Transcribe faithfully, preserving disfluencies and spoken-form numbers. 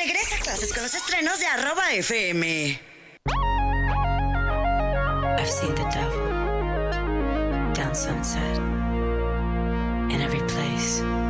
Regresa a clases con los estrenos de arroba F M. I've seen the devil down sunset in every place.